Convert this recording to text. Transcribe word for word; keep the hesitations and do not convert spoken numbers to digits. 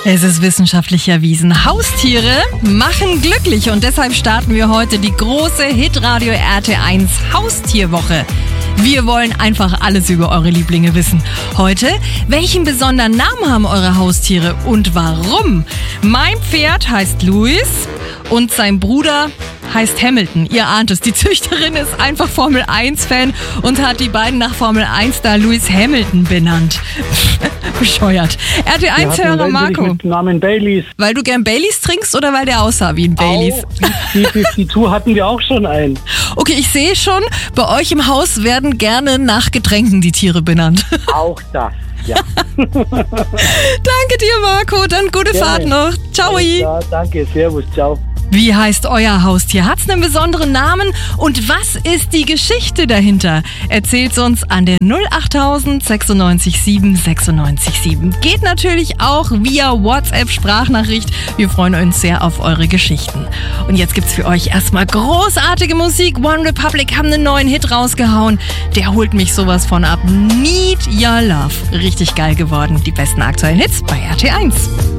Es ist wissenschaftlich erwiesen. Haustiere machen glücklich und deshalb starten wir heute die große Hitradio R T eins Haustierwoche. Wir wollen einfach alles über eure Lieblinge wissen. Heute, welchen besonderen Namen haben eure Haustiere und warum? Mein Pferd heißt Louis und sein Bruder heißt Hamilton. Ihr ahnt es, die Züchterin ist einfach Formel eins Fan und hat die beiden nach Formel eins Star Lewis Hamilton benannt. Bescheuert. R T eins Hörer Marco. Mit dem Namen Baileys. Weil du gern Baileys trinkst oder weil der aussah wie ein Baileys? Die fünfzig hatten wir auch schon einen. Okay, ich sehe schon, bei euch im Haus werden gerne nach Getränken die Tiere benannt. Auch das, ja. Danke dir, Marco. Dann gute Gerne. Fahrt noch. Ciao. Ja, danke. Servus. Ciao. Wie heißt euer Haustier? Hat's einen besonderen Namen? Und was ist die Geschichte dahinter? Erzählt's uns an der null achttausend sechsundneunzig sieben sechsundneunzig sieben. Geht natürlich auch via WhatsApp-Sprachnachricht. Wir freuen uns sehr auf eure Geschichten. Und jetzt gibt's für euch erstmal großartige Musik. One Republic haben einen neuen Hit rausgehauen. Der holt mich sowas von ab. Need Your Love. Richtig geil geworden. Die besten aktuellen Hits bei R T eins.